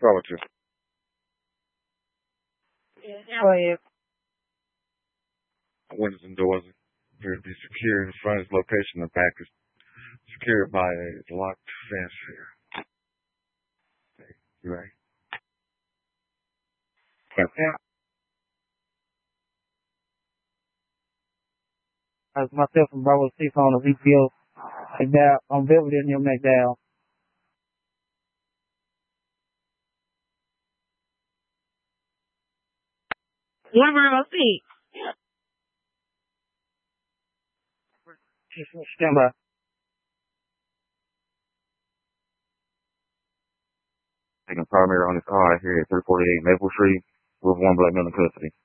call it to? Go ahead. Windows and doors appear to be secure. The front is location. The back is secured by a locked fence here. Okay, you ready? Yeah. That's myself from Bravo 6 on the VPO. McDowell. On Beverly near McDowell. What Bravo 6? Stand by. Taking primary on this car here at 348 Maple Street with one black man in custody.